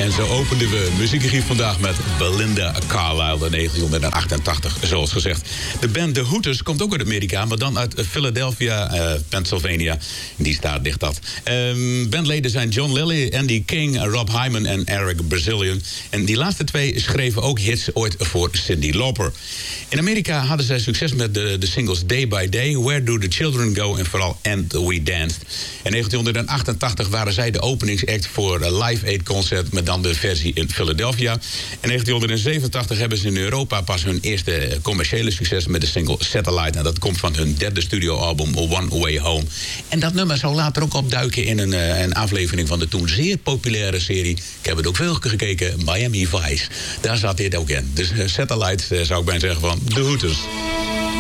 En zo openden we muziekarchief vandaag met Belinda Carlisle in 1988, zoals gezegd. De band The Hooters komt ook uit Amerika, maar dan uit Philadelphia, Pennsylvania. Die staat ligt dat. Bandleden zijn John Lilly, Andy King, Rob Hyman en Eric Brazilian. En die laatste twee schreven ook hits ooit voor Cyndi Lauper. In Amerika hadden zij succes met de singles Day by Day, Where Do the Children Go en vooral And We Danced. In 1988 waren zij de openingsact voor een Live Aid concert met dan de versie in Philadelphia. In 1987 hebben ze in Europa pas hun eerste commerciële succes met de single Satellite. En dat komt van hun derde studioalbum One Way Home. En dat nummer zou later ook opduiken in een aflevering van de toen zeer populaire serie. Ik heb het ook veel gekeken, Miami Vice. Daar zat dit ook in. Dus Satellite zou ik bijna zeggen van The Hooters.